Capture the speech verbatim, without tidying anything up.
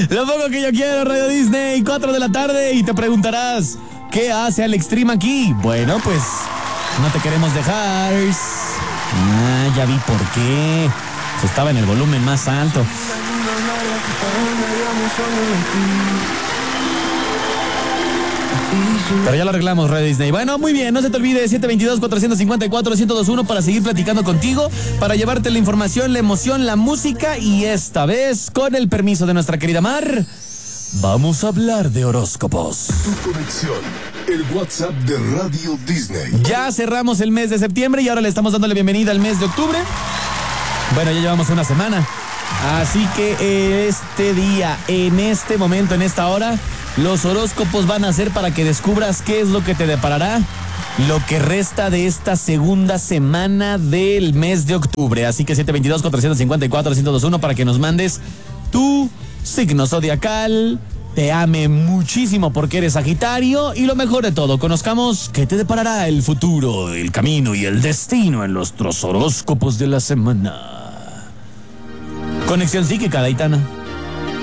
Lo poco que yo quiero, Radio Disney, cuatro de la tarde, y te preguntarás, ¿qué hace Alex Trim aquí? Bueno, pues no te queremos dejar. Ah, ya vi por qué. Se estaba en el volumen más alto. Pero ya lo arreglamos, Radio Disney. Bueno, muy bien, no se te olvide, siete dos dos, cuatro cinco cuatro, uno cero dos uno para seguir platicando contigo, para llevarte la información, la emoción, la música, y esta vez, con el permiso de nuestra querida Mar, vamos a hablar de horóscopos. Tu conexión, el WhatsApp de Radio Disney. Ya cerramos el mes de septiembre y ahora le estamos dando la bienvenida al mes de octubre. Bueno, ya llevamos una semana. Así que este día, en este momento, en esta hora, los horóscopos van a ser para que descubras qué es lo que te deparará lo que resta de esta segunda semana del mes de octubre. Así que siete dos dos, cuatro cinco cuatro, uno cero dos uno para que nos mandes tu signo zodiacal. Te ame muchísimo porque eres Sagitario, y lo mejor de todo, conozcamos qué te deparará el futuro, el camino y el destino en nuestros horóscopos de la semana. Conexión psíquica, Daitana.